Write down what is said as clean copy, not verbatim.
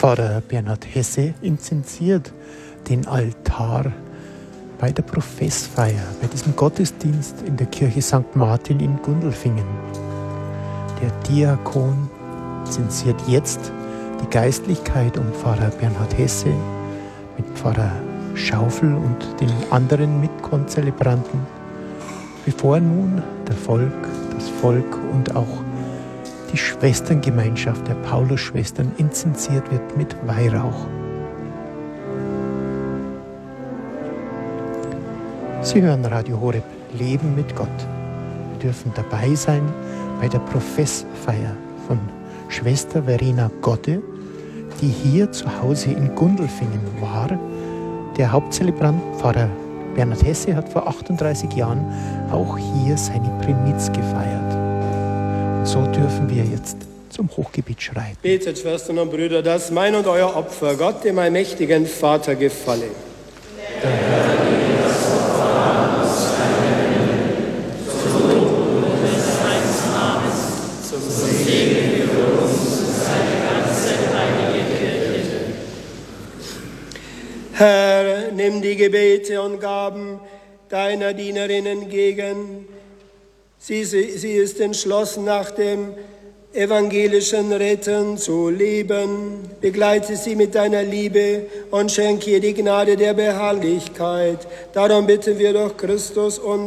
Pfarrer Bernhard Hesse inzensiert den Altar bei der Professfeier, bei diesem Gottesdienst in der Kirche St. Martin in Gundelfingen. Der Diakon zensiert jetzt die Geistlichkeit um Pfarrer Bernhard Hesse mit Pfarrer Schaufel und den anderen Mitkonzelebranten, bevor nun das Volk und auch die Schwesterngemeinschaft der Paulusschwestern inzensiert wird mit Weihrauch. Sie hören Radio Horeb, Leben mit Gott. Wir dürfen dabei sein bei der Professfeier von Schwester Verena Godde, die hier zu Hause in Gundelfingen war. Der Hauptzelebrant, Pfarrer Bernhard Hesse, hat vor 38 Jahren auch hier seine Primiz gefeiert. Und so dürfen wir jetzt zum Hochgebet schreiten. Betet, Schwestern und Brüder, dass mein und euer Opfer Gott, dem allmächtigen Vater, gefalle. Der Herr nehme das Opfer an aus deinem Himmel, zum Lob seines Namens, zum Segen für uns und seine ganze heilige Kirche. Herr, nimm die Gebete und Gaben deiner Dienerin entgegen. Sie ist entschlossen, nach dem evangelischen Retten zu leben. Begleite sie mit deiner Liebe und schenke ihr die Gnade der Beharrlichkeit. Darum bitten wir durch Christus,